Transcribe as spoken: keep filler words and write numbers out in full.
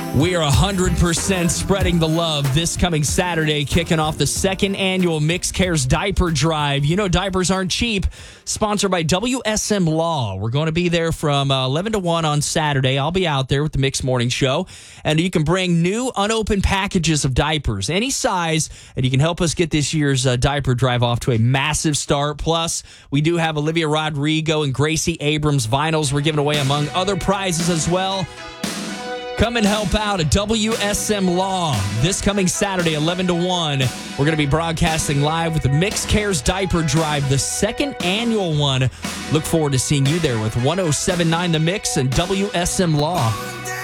We are one hundred percent spreading the love this coming Saturday, kicking off the second annual Mix Cares Diaper Drive. You know diapers aren't cheap. Sponsored by W S M Law. We're going to be there from uh, eleven to one on Saturday. I'll be out there with the Mix Morning Show. And you can bring new unopened packages of diapers, any size, and you can help us get this year's uh, diaper drive off to a massive start. Plus, we do have Olivia Rodrigo and Gracie Abrams vinyls we're giving away, among other prizes as well. Come and help out at W S M Law this coming Saturday, eleven to one. We're going to be broadcasting live with the Mix Cares Diaper Drive, the second annual one. Look forward to seeing you there with one oh seven point nine The Mix and W S M Law.